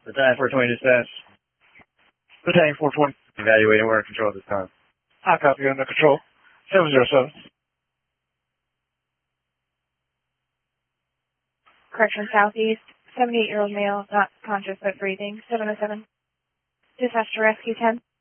Battalion 420 dispatch. Battalion 420. Evaluating, we're in control at this time. I copy, you're under control. 707. Correction Southeast, 78-year-old male, not conscious but breathing, 707. Dispatch to rescue 10.